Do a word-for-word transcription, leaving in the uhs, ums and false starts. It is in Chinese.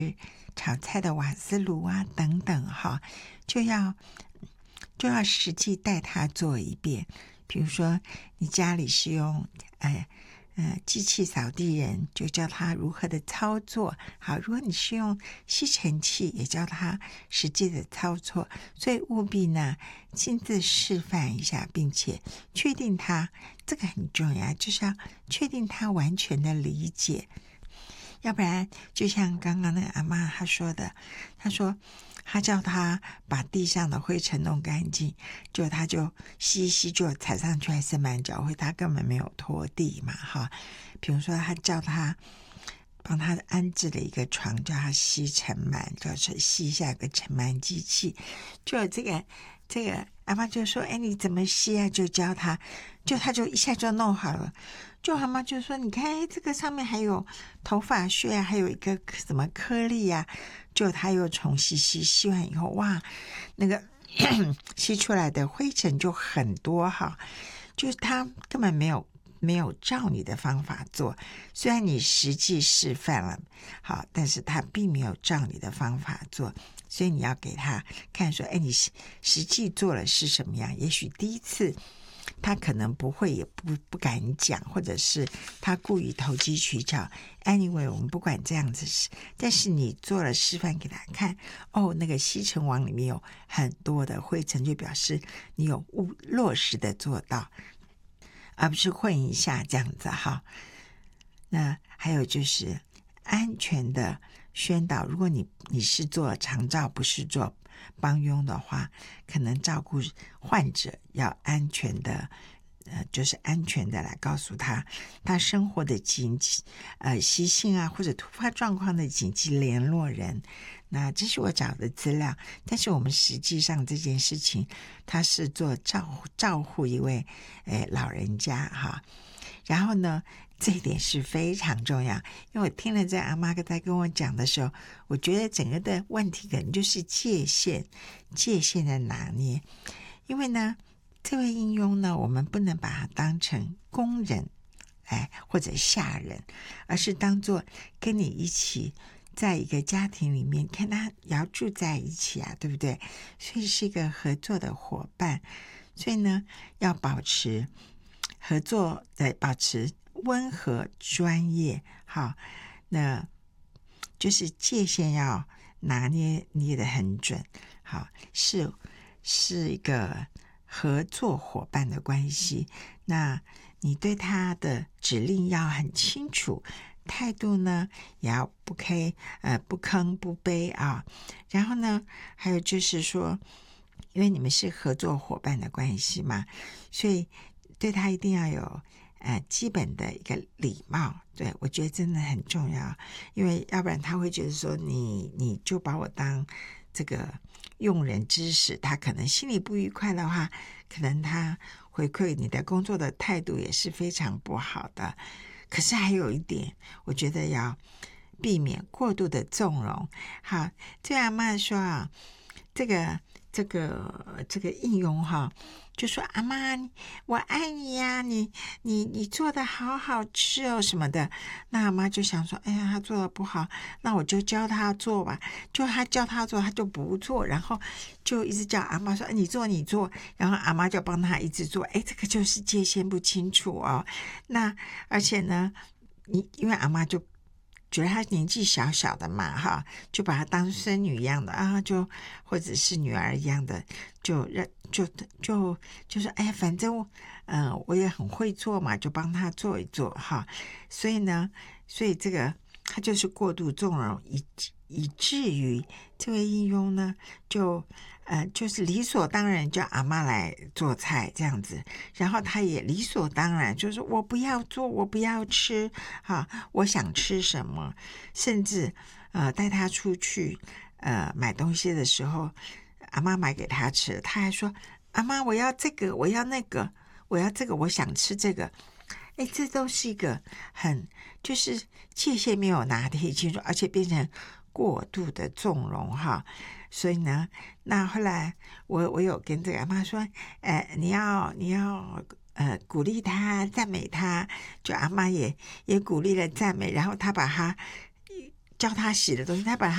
炒菜的瓦斯炉啊等等哈，就要就要实际带他做一遍。比如说你家里是用呃呃机器扫地人，就教他如何的操作。好，如果你是用吸尘器，也教他实际的操作。所以务必呢亲自示范一下，并且确定他，这个很重要，就是要确定他完全的理解。要不然就像刚刚那个阿嬷她说的，她说她叫他把地上的灰尘弄干净，就他就吸一吸，就踩上去还是满脚灰，他根本没有拖地嘛哈。比如说他叫他帮他安置了一个床，叫他吸尘螨，就是吸一下有个尘螨机器，就这个这个阿嬷就说，哎，你怎么吸啊？就教他，就他就一下就弄好了。就阿嬷就说，你看这个上面还有头发屑，还有一个什么颗粒啊，就他又重吸吸，吸完以后，哇，那个吸出来的灰尘就很多哈，就是他根本没有没有照你的方法做，虽然你实际示范了好，但是他并没有照你的方法做，所以你要给他看说，哎，你实际做了是什么样。也许第一次他可能不会，也不不敢讲，或者是他故意投机取巧。Anyway， 我们不管这样子，但是你做了示范给他看，哦，那个吸尘网里面有很多的灰尘，就表示你有落实的做到，而不是混一下这样子哈。那还有就是安全的宣导，如果你你是做长照，不是做帮佣的话，可能照顾患者要安全的，呃，就是安全的来告诉他他生活的紧急呃习性啊，或者突发状况的紧急联络人。那这是我找的资料，但是我们实际上这件事情，他是做照照护一位诶老人家哈，然后呢，这一点是非常重要，因为我听了这阿妈在跟我讲的时候，我觉得整个的问题可能就是界限界限的拿捏。因为呢这位应佣呢，我们不能把他当成工人哎或者下人，而是当作跟你一起在一个家庭里面，看他也要住在一起啊，对不对？所以是一个合作的伙伴，所以呢要保持合作的，保持温和专业，好，那就是界限要拿捏捏得很准，好，是是一个合作伙伴的关系。那你对他的指令要很清楚，态度呢也要不吭呃不吭不卑啊。然后呢，还有就是说，因为你们是合作伙伴的关系嘛，所以对他一定要有呃基本的一个礼貌。对，我觉得真的很重要，因为要不然他会觉得说你你就把我当这个用人之使，他可能心里不愉快的话，可能他回馈你的工作的态度也是非常不好的。可是还有一点，我觉得要避免过度的纵容。好，这阿嬷说啊，这个这个这个应用哈，就说阿嬷我爱你呀、啊，你你你做的好好吃哦什么的。那阿嬷就想说，哎呀，他做的不好，那我就教他做吧。就他教他做，他就不做，然后就一直叫阿嬷说，哎，你做你做，然后阿嬷就帮他一直做。哎，这个就是界限不清楚哦。那而且呢，你因为阿嬷就觉得他年纪小小的嘛哈，就把他当孙女一样的啊，就或者是女儿一样的，就让就就就说哎呀，反正嗯、呃、我也很会做嘛，就帮他做一做哈。所以呢，所以这个他就是过度纵容，以以至于这位应佣呢就呃，就是理所当然叫阿嬷来做菜这样子，然后他也理所当然就是我不要做，我不要吃哈，我想吃什么，甚至呃带他出去呃买东西的时候，阿嬷买给他吃，他还说阿嬷我要这个，我要那个，我要这个，我想吃这个。哎，这都是一个很就是界限没有拿捏清楚，而且变成过度的纵容哈。所以呢，那后来我我有跟这个阿嬷说，呃，你要你要呃鼓励他，赞美他，就阿嬷也也鼓励了赞美，然后他把他教他洗的东西，他把他